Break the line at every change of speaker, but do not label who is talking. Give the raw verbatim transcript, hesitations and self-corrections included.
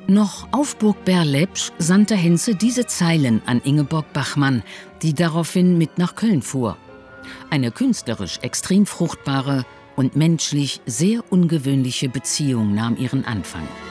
Noch auf Burg Berlepsch sandte Henze diese Zeilen an Ingeborg Bachmann, die daraufhin mit nach Köln fuhr. Eine künstlerisch extrem fruchtbare und menschlich sehr ungewöhnliche Beziehung nahm ihren Anfang.